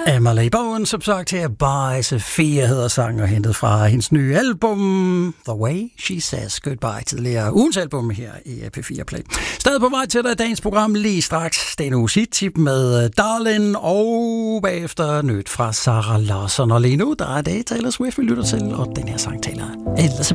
Emily Bowen, som sagt her, Bye Sophia hedder sang og hentet fra hendes nye album The Way She Says Goodbye, tidligere ugens album her i P4 Play. Stadig på vej til dig i dagens program lige straks. Den uges hit-tip med Darlin, og bagefter nyt fra Sarah Larsson. Og lige nu, der er det Taylor Swift, vi lytter til, og den her sang taler Elizabeth.